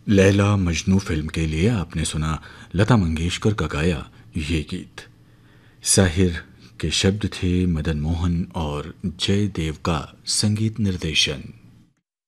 Laila Majnu film के लिए आपने सुना लता मंगेशकर का गाया ये गीत। साहिर के शब्द थे, मदन मोहन और जयदेव का संगीत निर्देशन।